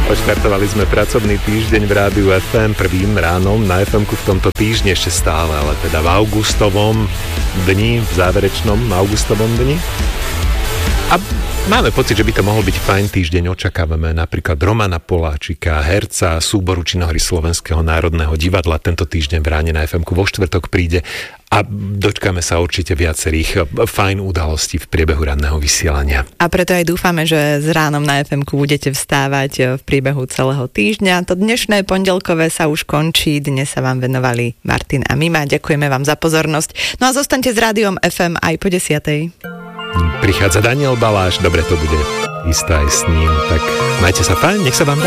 Odštartovali sme pracovný týždeň v Rádiu FM prvým ránom na FM-ku v tomto týždni ešte stále, ale teda v augustovom dni, v záverečnom augustovom dni. A máme pocit, že by to mohol byť fajn týždeň. Očakávame napríklad Romana Poláčika, herca súboru činohry Slovenského národného divadla. Tento týždeň v ráne na FM-ku vo štvrtok príde a dočkáme sa určite viacerých fajn udalostí v priebehu ranného vysielania. A preto aj dúfame, že s ránom na FM-ku budete vstávať v priebehu celého týždňa. To dnešné pondelkové sa už končí. Dnes sa vám venovali Martin a Mima. Ďakujeme vám za pozornosť. No a zostaňte s Rádiom FM aj po 10:00. Prichádza Daniel Baláš, dobre to bude isto aj s ním. Tak majte sa fajn, nech sa vám